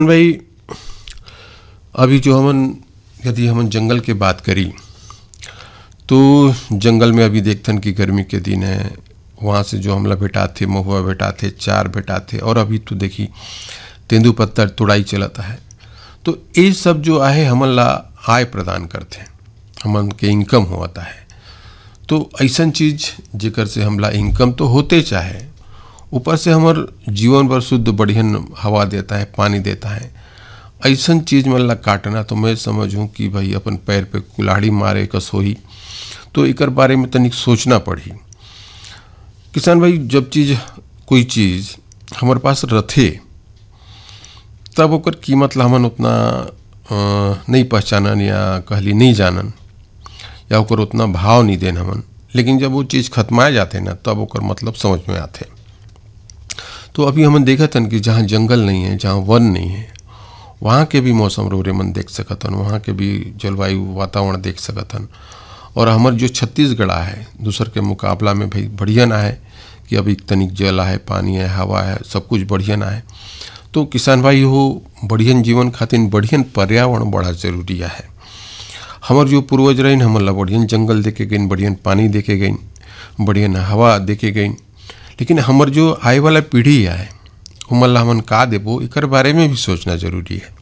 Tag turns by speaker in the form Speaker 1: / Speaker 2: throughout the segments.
Speaker 1: भाई, अभी जो हमन यदि हमन जंगल के बात करी तो जंगल में अभी देखथन कि गर्मी के दिन है। वहाँ से जो हमला भेटाथे, महुआ भेटाथे, चार भेटाथे, और अभी तो देखी तेंदुपत्ता तुड़ाई चलता है। तो ये सब जो आहे हमन ला आय प्रदान करते, हमन के इनकम होता है। तो ऐसन चीज़ जेकर से हमला इनकम तो होते चाहे, ऊपर से हमार जीवन भर शुद्ध बढ़ियन हवा देता है, पानी देता है। ऐसन चीज़ मन ला काटना तो मैं समझूँ कि भाई अपन पैर पे कुल्हाड़ी मारे कस होही। तो एकर बारे में तनिक सोचना पड़ी। किसान भाई, जब कोई चीज़ हमारे पास रथे तब ओकर कीमत ला हमन उतना नहीं पहचानन, या कहली नहीं जानन, या ओकर उतना भाव नहीं देन हमन। लेकिन जब वो चीज़ खत्माए जाते ना, तब ओकर मतलब समझ में आते। तो अभी हमन देखतन कि जहाँ जंगल नहीं है, जहाँ वन नहीं है, वहाँ के भी मौसम रोरे मन देख सकतन, वहाँ के भी जलवायु वातावरण देख सकतन। और हमार जो छत्तीसगढ़ है दूसर के मुकाबला में भाई बढ़िया ना है कि अभी तनिक जल है, पानी है, हवा है, सब कुछ बढ़िया ना है। तो किसान भाई हो, बढ़ियन जीवन खातिर बढ़ियन पर्यावरण बड़ा जरूरी है। हमार जो पूर्वज रहे हमन ला बढ़ियन जंगल देखे गए, बढ़ियन पानी देखे गए, बढ़ियन हवा देखे गए। लेकिन हमार जो आए वाला पीढ़ी है उमन ला हमन का देबो, एकर बारे में भी सोचना जरूरी है।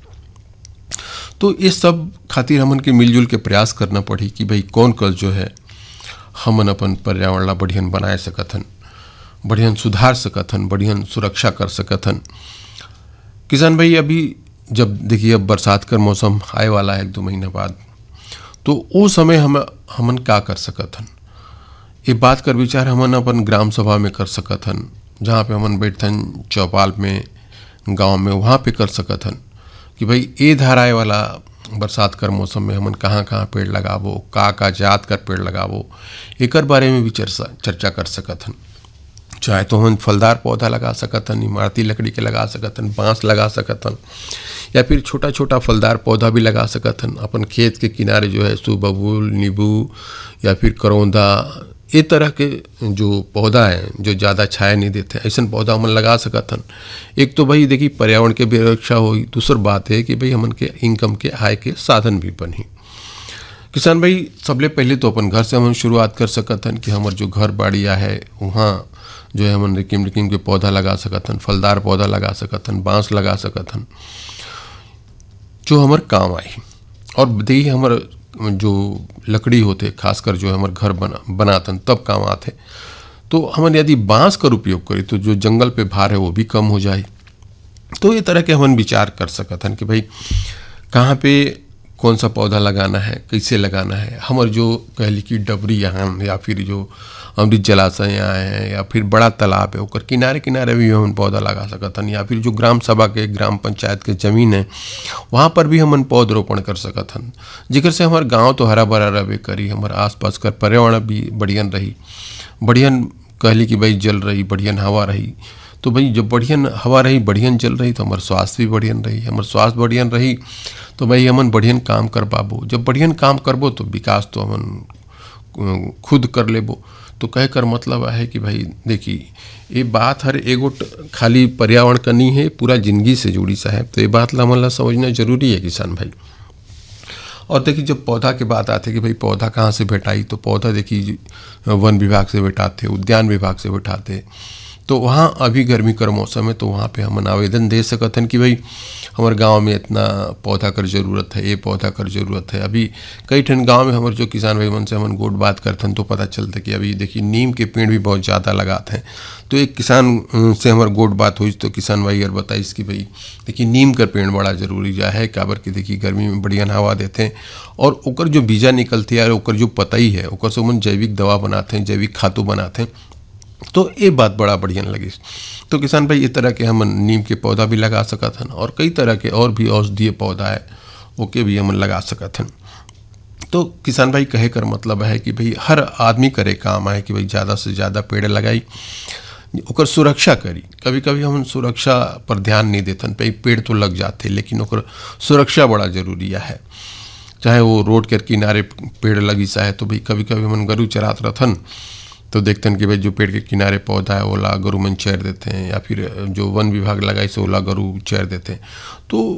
Speaker 1: तो ये सब खातिर हमन के मिलजुल के प्रयास करना पड़ी कि भाई कौन कल जो है हमन अपन पर्यावरण ला बढ़ियन बनाए सकथन, बढ़ियन सुधार सकथन, बढ़ियन सुरक्षा कर सकथन। किसान भाई, अभी जब देखिए अब बरसात का मौसम आए वाला है 1-2 महीना बाद, तो वो समय हमन का कर सकथन, ये बात कर विचार हमन अपन ग्राम सभा में कर सकथन, जहाँ पे हमन बैठथन चौपाल में, गांव में, वहाँ पे कर सकथन कि भाई ये धाराए वाला बरसात कर मौसम में हमन कहाँ कहाँ पेड़ लगाबो, का जात कर पेड़ लगाबो, एकर बारे में भी चर्चा कर सकथन। चाहे तो हम फलदार पौधा लगा सकथन, इमारती लकड़ी के लगा सकथन, बांस लगा सकथन, या फिर छोटा छोटा फलदार पौधा भी लगा सकथन। अपन खेत के किनारे जो है बबूल, नींबू या फिर करौंदा, ये तरह के जो पौधा है जो ज़्यादा छाया नहीं देते, ऐसा पौधा हमन लगा सकथन। एक तो भाई देखिए पर्यावरण के भी रक्षा होगी, दूसरी बात है कि भाई हमन के इनकम के आय के साधन भी बनी। किसान भाई, सबले पहले तो अपन घर से हम शुरुआत कर सकथन कि हमार जो घर बाड़िया है वहाँ जो है हमन रिकिम रिकिम के पौधा लगा सकथन, फलदार पौधा लगा सकथन, बांस लगा सकथन, जो हमार काम आई। और देखिए हमार जो लकड़ी होते, खासकर जो हमार घर बनातन तब काम आते। तो हमन यदि बांस का उपयोग करें तो जो जंगल पे भार है वो भी कम हो जाए। तो ये तरह के हमन विचार कर सकथन कि भाई कहाँ पे कौन सा पौधा लगाना है, कैसे लगाना है। हमार जो कहली कि डबरी यहाँ या फिर जो अमृत जलाशय यहाँ है या फिर बड़ा तालाब है, ओकर किनारे किनारे भी हमन पौधा लगा सकथन, या फिर जो ग्राम सभा के, ग्राम पंचायत के ज़मीन है वहाँ पर भी हमन पौधरोपण कर सकथन, जिकर से हमार गांव तो हरा भरा रहे करी, हमार आसपास कर पर्यावरण भी बढ़ियन रही, बढ़ियन कहली कि भाई जल रही, बढ़ियन हवा रही। तो भाई जब बढ़ियन हवा रही, बढ़ियन जल रही, तो हमार स्वास्थ्य भी बढ़ियन रही, हमार स्वास्थ्य बढ़ियन रही तो भाई हमन बढ़ियन काम कर पाबो। जब बढ़ियन काम करबो तो विकास तो हमन खुद कर लेबो। तो कह कर मतलब है कि भाई देखिए ये बात हर एगो खाली पर्यावरण का नहीं है, पूरा जिंदगी से जुड़ी साहब। तो ये बात ला हमन ला समझना जरूरी है किसान भाई। और देखिए जब पौधा के बात आते कि भाई पौधा कहाँ से भेटाई, तो पौधा देखिए वन विभाग से भेटाते, उद्यान विभाग से भेटाते। तो वहाँ अभी गर्मी कर मौसम है, तो वहाँ पे हमन आवेदन दे सकथन कि भाई हमारे गांव में इतना पौधा कर जरूरत है, ये पौधा कर जरूरत है। अभी कई ठन गांव में हमारे जो किसान भाई मन से हमन गोट बात करथन तो पता चलता कि अभी देखिए नीम के पेड़ भी बहुत ज़्यादा लगाते हैं। तो एक किसान से हमारे गोट बात हुई तो किसान भाई यार बताइस कि भाई देखिए नीम का पेड़ बड़ा जरूरी जा है, काबर कि देखिए गर्मी में बढ़िया हवा देते हैं, और ओकर जो बीजा निकलती है, ओकर जो पतई है, ओकर से हमन जैविक दवा बनाते हैं, जैविक खातू बनाते हैं। तो ये बात बड़ा बढ़िया लगी। तो किसान भाई इस तरह के हम नीम के पौधा भी लगा सकथन, और कई तरह के और भी औषधीय पौधा है ओके भी हम लगा सकथन। तो किसान भाई कहे कर मतलब है कि भाई हर आदमी करे काम है कि भाई ज़्यादा से ज़्यादा पेड़ लगाई, ओकर सुरक्षा करी। कभी कभी हम सुरक्षा पर ध्यान नहीं देतन, भाई पेड़ तो लग जाते लेकिन ओकर सुरक्षा बड़ा जरूरी है। चाहे वो रोड के किनारे पेड़ लगी सा है, तो भाई कभी कभी हम गरू चरात रहथन तो देखते हैं कि भाई जो पेड़ के किनारे पौधा है ओला गरु मन चैर देते हैं, या फिर जो वन विभाग लगाई से ओला गरु चैर देते हैं। तो